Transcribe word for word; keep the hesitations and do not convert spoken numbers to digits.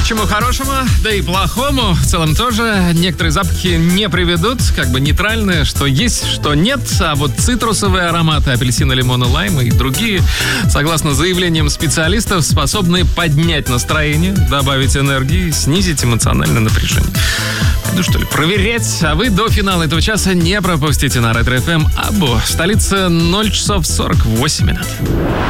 к чему хорошему, да и плохому в целом тоже. Некоторые запахи не приведут, как бы нейтральные, что есть, что нет. А вот цитрусовые ароматы апельсина, лимона, лайма и другие, согласно заявлениям специалистов, способны поднять настроение, добавить энергии, снизить эмоциональное напряжение. Ну что ли, проверять. А вы до финала этого часа не пропустите на Ретро эф эм Абу. Столица ноль часов сорок восемь минут.